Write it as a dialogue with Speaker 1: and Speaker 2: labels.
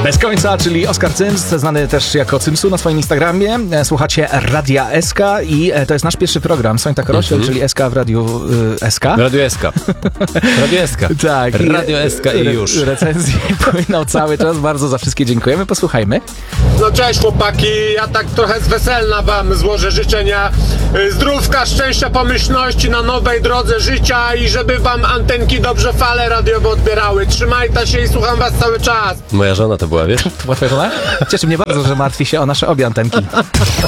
Speaker 1: Bez końca, czyli Oskar Cyms, znany też jako Cymsu na swoim Instagramie. Słuchacie Radia SK i to jest nasz pierwszy program. Sońta Korośel, czyli SK w Radiu SK.
Speaker 2: Radio SK. Radio SK.
Speaker 1: Tak.
Speaker 2: Radio SK i już.
Speaker 1: Recenzje płyną cały czas. Bardzo za wszystkie dziękujemy. Posłuchajmy.
Speaker 3: No cześć chłopaki, ja tak trochę z weselna wam złożę życzenia zdrówka, szczęścia, pomyślności na nowej drodze życia i żeby wam antenki dobrze fale radiowe odbierały. Trzymajcie się i słucham was cały czas.
Speaker 2: Moja żona to była, wiesz?
Speaker 1: To była twoja żona? Cieszy mnie bardzo, że martwi się o nasze obie antenki.